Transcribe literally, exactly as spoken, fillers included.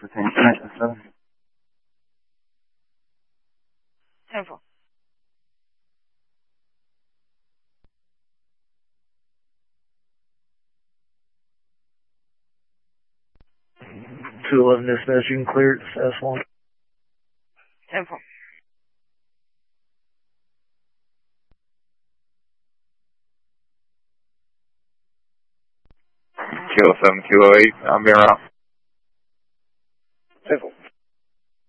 Pertaining to nineteen seven. ten four. two eleven dispatch, you can clear it, S one. ten four. Kilo seven, Kilo eight, I'm being around. ten four.